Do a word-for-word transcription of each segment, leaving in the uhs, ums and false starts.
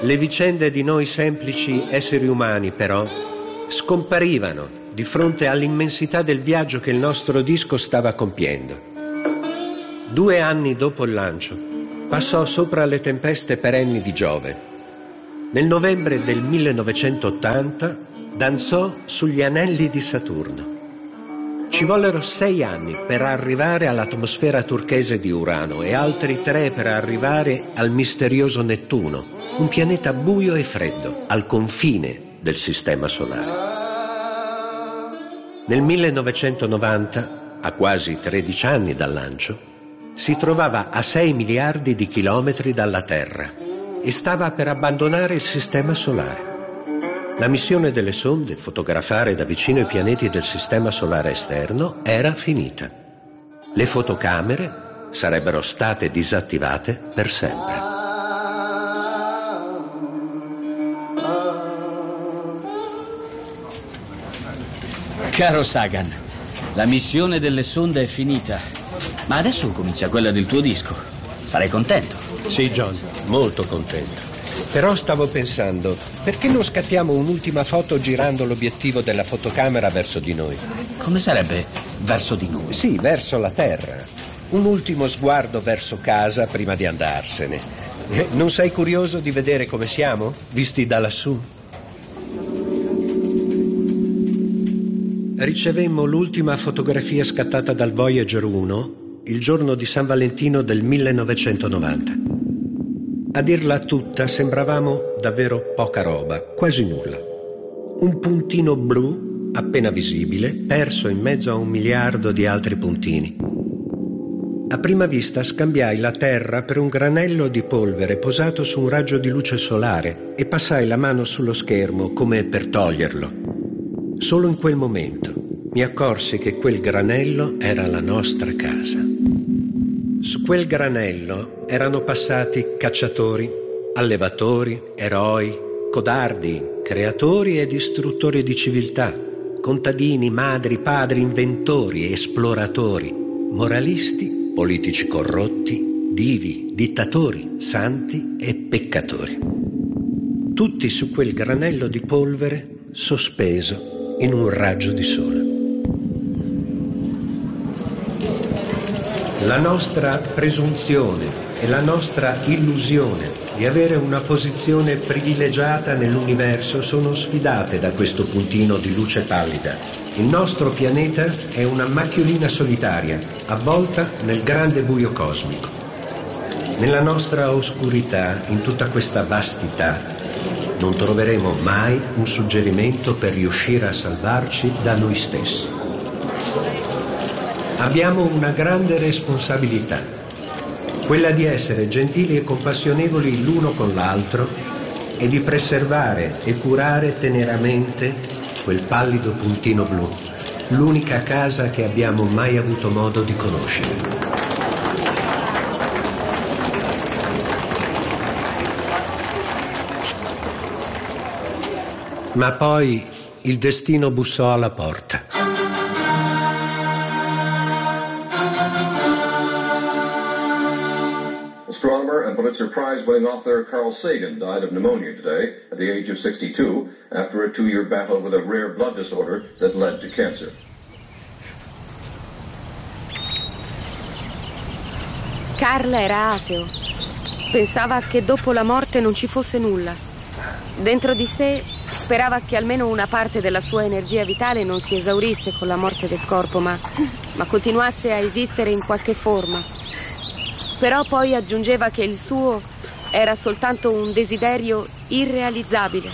Le vicende di noi semplici esseri umani, però, scomparivano di fronte all'immensità del viaggio che il nostro disco stava compiendo. Due anni dopo il lancio, passò sopra le tempeste perenni di Giove. Nel novembre del millenovecentottanta danzò sugli anelli di Saturno. Ci vollero sei anni per arrivare all'atmosfera turchese di Urano e altri tre per arrivare al misterioso Nettuno, un pianeta buio e freddo al confine del Sistema Solare. Nel millenovecentonovanta, a quasi tredici anni dal lancio, si trovava a sei miliardi di chilometri dalla Terra e stava per abbandonare il Sistema Solare. La missione delle sonde, fotografare da vicino i pianeti del Sistema Solare esterno, era finita. Le fotocamere sarebbero state disattivate per sempre. Caro Sagan, la missione delle sonde è finita, ma adesso comincia quella del tuo disco. Sarai contento? Sì, John, molto contento. Però stavo pensando, perché non scattiamo un'ultima foto girando l'obiettivo della fotocamera verso di noi? Come sarebbe verso di noi? Sì, verso la Terra. Un ultimo sguardo verso casa prima di andarsene. Non sei curioso di vedere come siamo, visti da lassù? Ricevemmo l'ultima fotografia scattata dal Voyager uno il giorno di San Valentino del millenovecentonovanta. A dirla tutta sembravamo davvero poca roba, quasi nulla. Un puntino blu, appena visibile, perso in mezzo a un miliardo di altri puntini. A prima vista scambiai la Terra per un granello di polvere posato su un raggio di luce solare e passai la mano sullo schermo come per toglierlo. Solo in quel momento mi accorsi che quel granello era la nostra casa. Su quel granello erano passati cacciatori, allevatori, eroi, codardi, creatori e distruttori di civiltà, contadini, madri, padri, inventori, esploratori, moralisti, politici corrotti, divi, dittatori, santi e peccatori. Tutti su quel granello di polvere sospeso in un raggio di sole. La nostra presunzione e la nostra illusione di avere una posizione privilegiata nell'universo sono sfidate da questo puntino di luce pallida. Il nostro pianeta è una macchiolina solitaria, avvolta nel grande buio cosmico. Nella nostra oscurità, in tutta questa vastità, non troveremo mai un suggerimento per riuscire a salvarci da noi stessi. Abbiamo una grande responsabilità, quella di essere gentili e compassionevoli l'uno con l'altro e di preservare e curare teneramente quel pallido puntino blu, l'unica casa che abbiamo mai avuto modo di conoscere. Ma poi il destino bussò alla porta. Astronomer and Pulitzer Prize-winning author Carl Sagan died of pneumonia today at the age of sixty-two after a two-year battle with a rare blood disorder that led to cancer. Carl era ateo. Pensava che dopo la morte non ci fosse nulla. Dentro di sé sperava che almeno una parte della sua energia vitale non si esaurisse con la morte del corpo, ma, ma continuasse a esistere in qualche forma. Però poi aggiungeva che il suo era soltanto un desiderio irrealizzabile.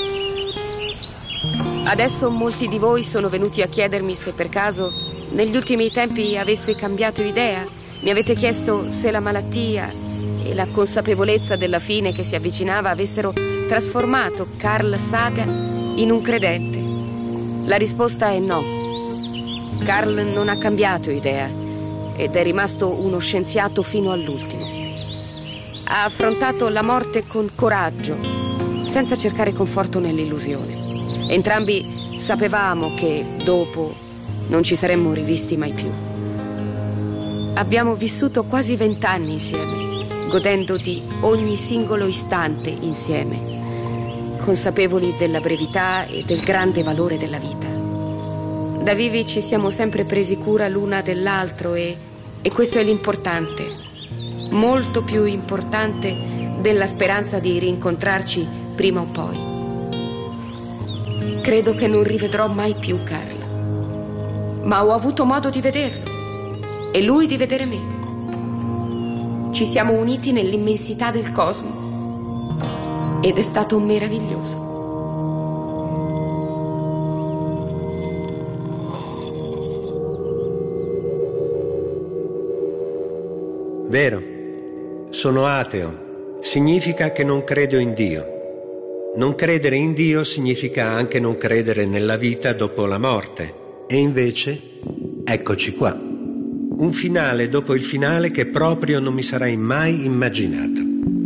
Adesso molti di voi sono venuti a chiedermi se per caso negli ultimi tempi avesse cambiato idea. Mi avete chiesto se la malattia e la consapevolezza della fine che si avvicinava avessero trasformato Carl Sagan in un credente. La risposta è no. Carl non ha cambiato idea ed è rimasto uno scienziato fino all'ultimo. Ha affrontato la morte con coraggio, senza cercare conforto nell'illusione. Entrambi sapevamo che dopo non ci saremmo rivisti mai più. Abbiamo vissuto quasi vent'anni insieme, godendo di ogni singolo istante insieme, consapevoli della brevità e del grande valore della vita. Da vivi ci siamo sempre presi cura l'una dell'altro e, e questo è l'importante, molto più importante della speranza di rincontrarci prima o poi. Credo che non rivedrò mai più Carl, ma ho avuto modo di vederlo e lui di vedere me. Ci siamo uniti nell'immensità del cosmo ed è stato meraviglioso. Vero, sono ateo, significa che non credo in Dio. Non credere in Dio significa anche non credere nella vita dopo la morte. E invece, eccoci qua. Un finale dopo il finale che proprio non mi sarei mai immaginato.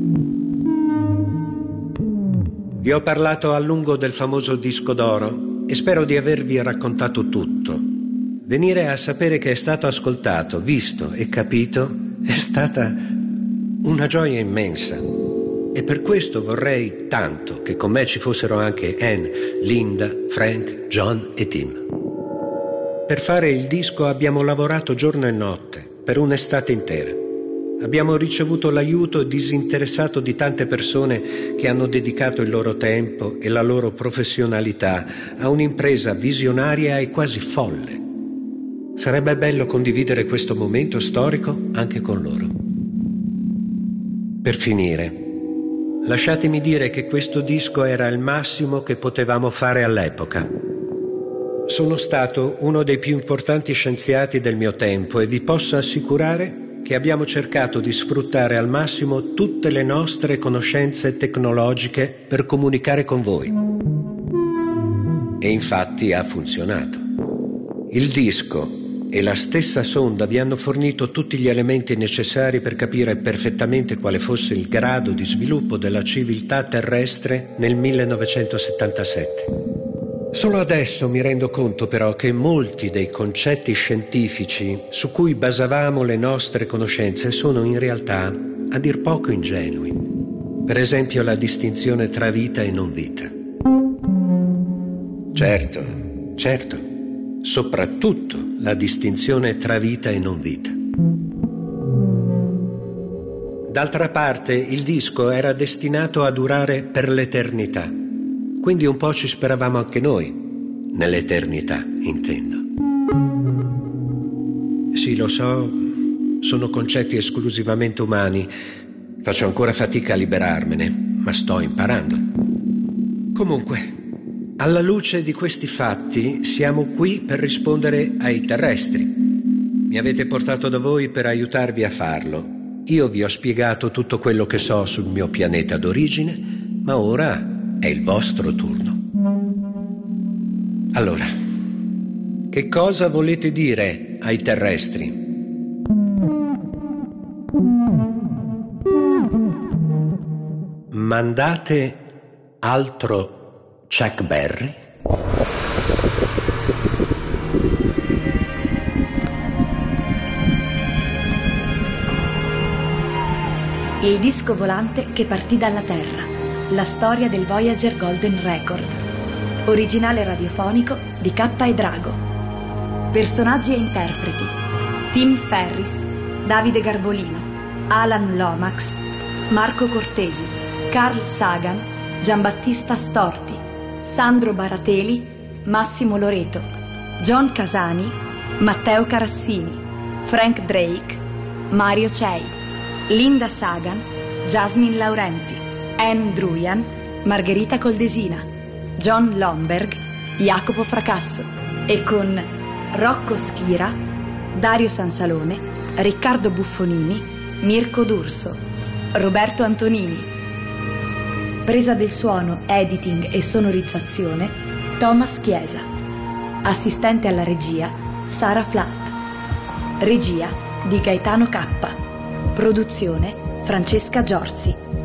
Vi ho parlato a lungo del famoso disco d'oro e spero di avervi raccontato tutto. Venire a sapere che è stato ascoltato, visto e capito è stata una gioia immensa. E per questo vorrei tanto che con me ci fossero anche Anne, Linda, Frank, John e Tim. Per fare il disco abbiamo lavorato giorno e notte, per un'estate intera. Abbiamo ricevuto l'aiuto disinteressato di tante persone che hanno dedicato il loro tempo e la loro professionalità a un'impresa visionaria e quasi folle. Sarebbe bello condividere questo momento storico anche con loro. Per finire, lasciatemi dire che questo disco era il massimo che potevamo fare all'epoca. Sono stato uno dei più importanti scienziati del mio tempo e vi posso assicurare che abbiamo cercato di sfruttare al massimo tutte le nostre conoscenze tecnologiche per comunicare con voi. E infatti ha funzionato. Il disco e la stessa sonda vi hanno fornito tutti gli elementi necessari per capire perfettamente quale fosse il grado di sviluppo della civiltà terrestre nel millenovecentosettantasette. Solo adesso mi rendo conto però che molti dei concetti scientifici su cui basavamo le nostre conoscenze sono in realtà a dir poco ingenui. Per esempio la distinzione tra vita e non vita. Certo, certo, soprattutto la distinzione tra vita e non vita. D'altra parte, il disco era destinato a durare per l'eternità, quindi un po' ci speravamo anche noi, nell'eternità, intendo. Sì, lo so, sono concetti esclusivamente umani, faccio ancora fatica a liberarmene, ma sto imparando. Comunque, alla luce di questi fatti, siamo qui per rispondere ai terrestri. Mi avete portato da voi per aiutarvi a farlo. Io vi ho spiegato tutto quello che so sul mio pianeta d'origine, ma ora è il vostro turno. Allora, che cosa volete dire ai terrestri? Mandate altro Chuck Berry? Il disco volante che partì dalla Terra. La storia del Voyager Golden Record. Originale radiofonico di K e Drago. Personaggi e interpreti: Tim Ferris, Davide Garbolino, Alan Lomax, Marco Cortesi, Carl Sagan, Giambattista Storti, Sandro Barateli, Massimo Loreto, John Casani, Matteo Carassini, Frank Drake, Mario Cei, Linda Sagan, Jasmine Laurenti, Anne Druyan, Margherita Coldesina, John Lomberg, Jacopo Fracasso e con Rocco Schira, Dario Sansalone, Riccardo Buffonini, Mirko D'Urso, Roberto Antonini. Presa del suono, editing e sonorizzazione Thomas Chiesa. Assistente alla regia Sara Flatt. Regia di Gaetano K. Produzione Francesca Giorzi.